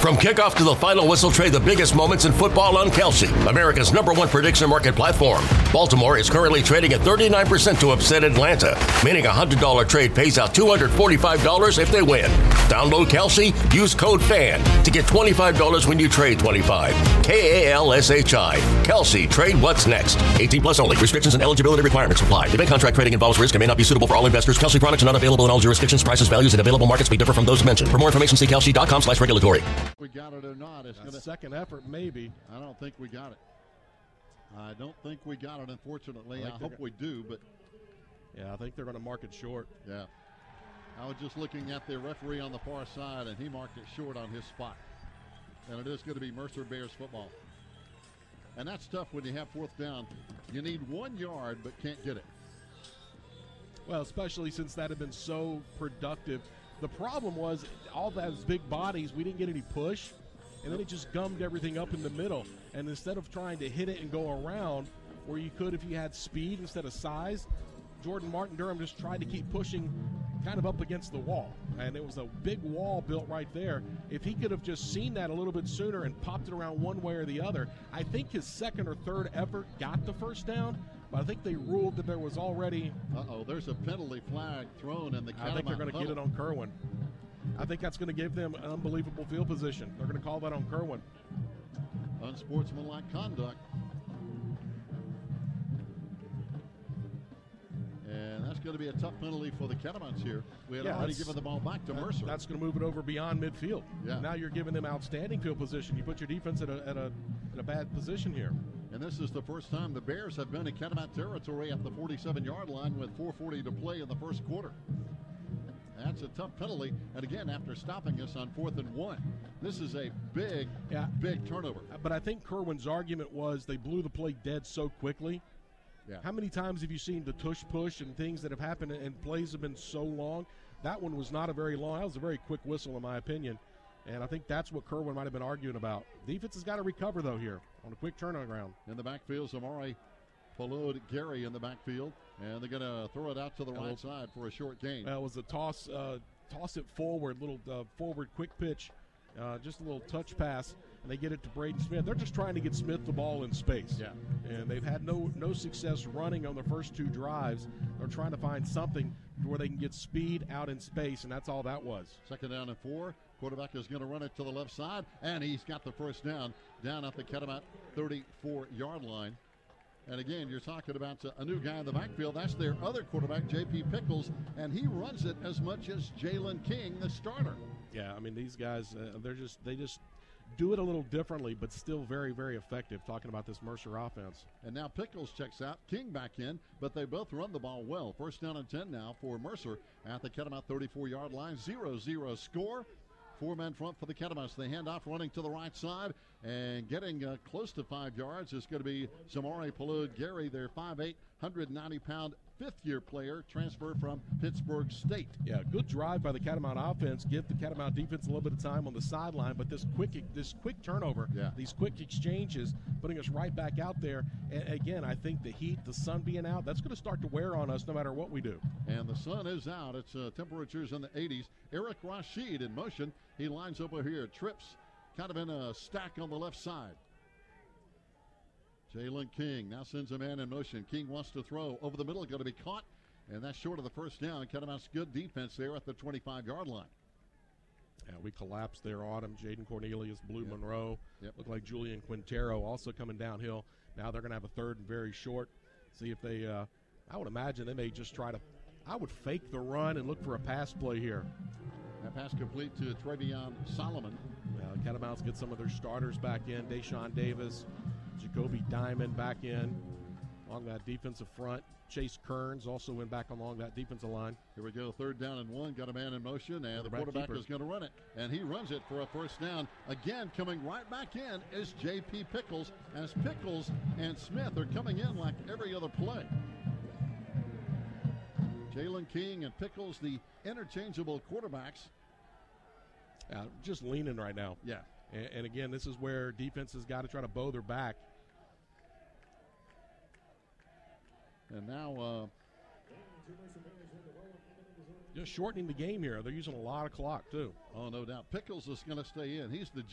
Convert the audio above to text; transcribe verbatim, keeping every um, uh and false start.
From kickoff to the final whistle, trade the biggest moments in football on Kalshi, America's number one prediction market platform. Baltimore is currently trading at thirty-nine percent to upset Atlanta, meaning a one hundred dollars trade pays out two hundred forty-five dollars if they win. Download Kalshi, use code FAN to get twenty-five dollars when you trade twenty-five dollars. K A L S H I. Kalshi, trade what's next. eighteen plus only. Restrictions and eligibility requirements apply. Event contract trading involves risk and may not be suitable for all investors. Kalshi products are not available in all jurisdictions. Prices, values, and available markets may differ from those mentioned. For more information, see kalshi dot com slash regulatory. We got it or not. It's gonna, second effort, maybe. I don't think we got it. I don't think we got it, unfortunately. I, I hope we do, but. Yeah, I think they're going to mark it short. Yeah. I was just looking at the referee on the far side, and he marked it short on his spot. And it is going to be Mercer Bears football. And that's tough when you have fourth down. You need one yard, but can't get it. Well, especially since that had been so productive. The problem was all those big bodies, we didn't get any push, and then it just gummed everything up in the middle. And instead of trying to hit it and go around, where you could if you had speed instead of size, Jordan Martin Durham just tried to keep pushing kind of up against the wall. And it was a big wall built right there. If he could have just seen that a little bit sooner and popped it around one way or the other, I think his second or third effort got the first down. But I think they ruled that there was already. Uh-oh, there's a penalty flag thrown in the I think they're going to get it on Kerwin. I think that's going to give them an unbelievable field position. They're going to call that on Kerwin. Unsportsmanlike conduct. And that's going to be a tough penalty for the Catamounts here. We had yeah, already given the ball back to that, Mercer. That's going to move it over beyond midfield. Yeah. Now you're giving them outstanding field position. You put your defense at a, at a, at a bad position here. And this is the first time the Bears have been in Catamount territory at the forty-seven-yard line with four forty to play in the first quarter. That's a tough penalty. And again, after stopping us on fourth and one, this is a big, yeah. big turnover. But I think Kerwin's argument was they blew the play dead so quickly. Yeah. How many times have you seen the tush push and things that have happened and plays have been so long? That one was not a very long. That was a very quick whistle in my opinion. And I think that's what Kerwin might have been arguing about. Defense has got to recover, though, here on a quick turnaround. In the backfield, Zamari followed Gary in the backfield, and they're going to throw it out to the right little, side for a short gain. Well, it was a toss, uh, toss it forward, little uh, forward quick pitch, uh, just a little touch pass, and they get it to Braden Smith. They're just trying to get Smith the ball in space. Yeah. And they've had no no success running on the first two drives. They're trying to find something where they can get speed out in space, and that's all that was. Second down and four. Quarterback is going to run it to the left side, and he's got the first down, down at the Catamount thirty-four-yard line. And again, you're talking about a new guy in the backfield. That's their other quarterback, J P Pickles, and he runs it as much as Jalen King, the starter. Yeah, I mean, these guys, uh, they're just they just do it a little differently, but still very, very effective, talking about this Mercer offense. And now Pickles checks out, King back in, but they both run the ball well. First down and ten now for Mercer at the Catamount thirty-four-yard line. zero zero score. Four men front for the Catamounts. They hand off running to the right side and getting uh, close to five yards is going to be Zamari Palud Gary, their five eight, one hundred ninety pound fifth-year player, transferred from Pittsburgh State. Yeah, good drive by the Catamount offense. Give the Catamount defense a little bit of time on the sideline, but this quick this quick turnover, yeah. these quick exchanges, putting us right back out there. And again, I think the heat, the sun being out, that's going to start to wear on us no matter what we do. And the sun is out. It's uh, temperatures in the eighties. Eric Rashid in motion. He lines up over here, trips kind of in a stack on the left side. Jalen King now sends a man in motion. King wants to throw over the middle, going to be caught, and that's short of the first down. Catamounts good defense there at the twenty-five-yard line. Yeah, we collapsed there on him. Jaden Cornelius, Blue yep. Monroe. Yep. Looked like Julian Quintero also coming downhill. Now they're going to have a third and very short. See if they, uh, I would imagine they may just try to, I would fake the run and look for a pass play here. That pass complete to Travion Solomon. Uh, Catamounts get some of their starters back in. Deshaun Davis, Jacoby Diamond back in along that defensive front. Chase Kearns also went back along that defensive line. Here we go, third down and one. Got a man in motion, and the quarterback keeper. is going to run it. And he runs it for a first down. Again, coming right back in is J P Pickles, as Pickles and Smith are coming in like every other play. Jalen King and Pickles, the interchangeable quarterbacks. Uh, just leaning right now. Yeah. And, and again, this is where defense has got to try to bow their back. And now uh, just shortening the game here. They're using a lot of clock, too. Oh, no doubt. Pickles is going to stay in. He's the